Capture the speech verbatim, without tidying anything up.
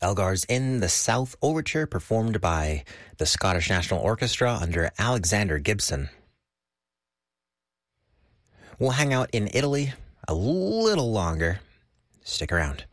Elgar's In the South Overture, performed by the Scottish National Orchestra under Alexander Gibson. We'll hang out in Italy a little longer. Stick around.